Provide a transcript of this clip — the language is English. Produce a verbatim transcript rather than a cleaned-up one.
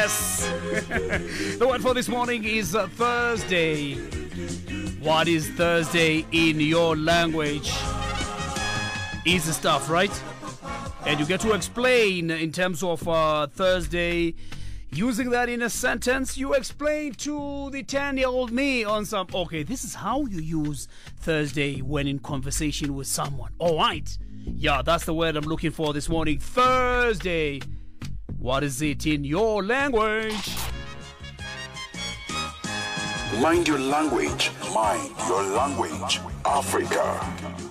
Yes. The word for this morning is uh, Thursday. What is Thursday in your language? Easy stuff, right? And you get to explain in terms of uh, Thursday. Using that in a sentence, you explain to the ten-year-old me on some, okay, this is how you use Thursday when in conversation with someone. All right. Yeah, that's the word I'm looking for this morning. Thursday. What is it in your language? Mind your language. Mind your language. Africa.